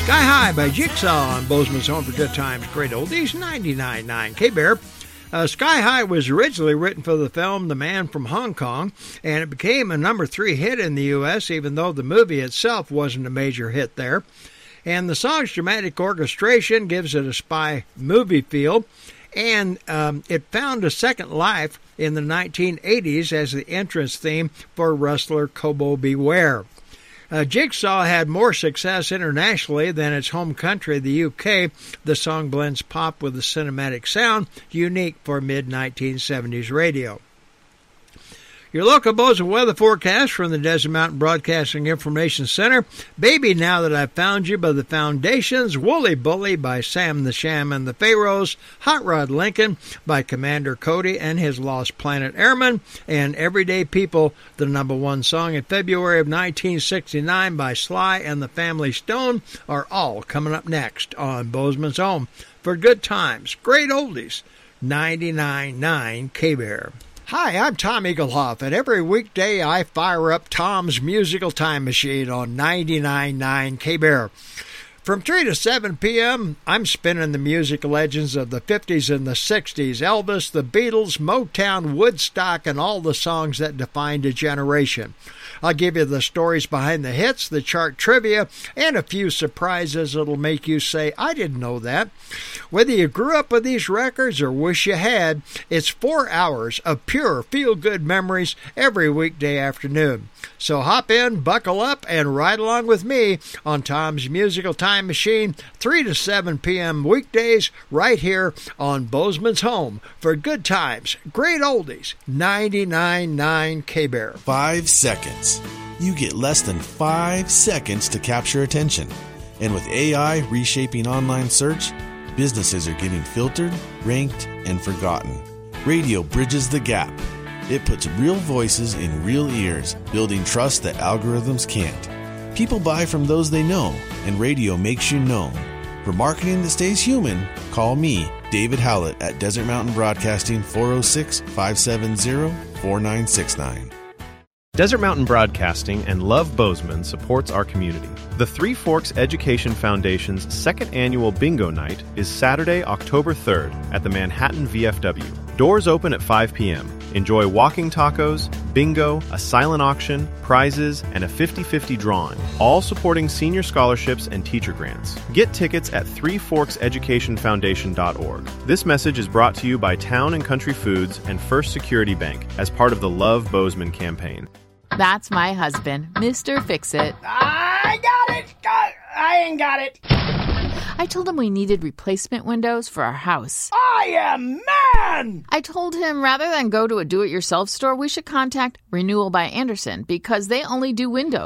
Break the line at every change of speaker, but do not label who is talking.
Sky High by Jigsaw on Bozeman's Home for Good Times, Great Oldies, 99.9 K-Bear. Sky High was originally written for the film The Man from Hong Kong, and it became a number 3 hit in the U.S., even though the movie itself wasn't a major hit there. And the song's dramatic orchestration gives it a spy movie feel, and it found a second life in the 1980s as the entrance theme for wrestler Kobo Beware. Jigsaw had more success internationally than its home country, the UK. The song blends pop with a cinematic sound, unique for mid-1970s radio. Your local Bozeman weather forecast from the Desert Mountain Broadcasting Information Center. Baby, Now That I've Found You by the Foundations. Woolly Bully by Sam the Sham and the Pharaohs. Hot Rod Lincoln by Commander Cody and his Lost Planet Airmen. And Everyday People, the number 1 song in February of 1969 by Sly and the Family Stone, are all coming up next on Bozeman's Home for Good Times, Great Oldies, 99.9 K-Bear. Hi, I'm Tom Eaglehoff, and every weekday I fire up Tom's Musical Time Machine on 99.9 K-Bear. From 3 to 7 p.m., I'm spinning the music legends of the 50s and the 60s, Elvis, the Beatles, Motown, Woodstock, and all the songs that defined a generation. I'll give you the stories behind the hits, the chart trivia, and a few surprises that'll make you say, I didn't know that. Whether you grew up with these records or wish you had, it's 4 hours of pure feel-good memories every weekday afternoon. So hop in, buckle up, and ride along with me on Tom's Musical Time Machine, 3 to 7 p.m. weekdays, right here on Bozeman's Home for Good Times, Great Oldies, 99.9 K-Bear.
5 seconds. You get less than 5 seconds to capture attention. And with AI reshaping online search, businesses are getting filtered, ranked, and forgotten. Radio bridges the gap. It puts real voices in real ears, building trust that algorithms can't. People buy from those they know, and radio makes you known. For marketing that stays human, call me, David Howlett, at Desert Mountain Broadcasting, 406-570-4969.
Desert Mountain Broadcasting and Love Bozeman supports our community. The Three Forks Education Foundation's second annual Bingo Night is Saturday, October 3rd at the Manhattan VFW. Doors open at 5 p.m. Enjoy walking tacos, bingo, a silent auction, prizes, and a 50-50 drawing, all supporting senior scholarships and teacher grants. Get tickets at threeforkseducationfoundation.org. This message is brought to you by Town and Country Foods and First Security Bank as part of the Love Bozeman campaign.
That's my husband, Mr. Fix-It.
I got it! I ain't got it!
I told him we needed replacement windows for our house.
I am man!
I told him rather than go to a do-it-yourself store, we should contact Renewal by Anderson because they only do windows.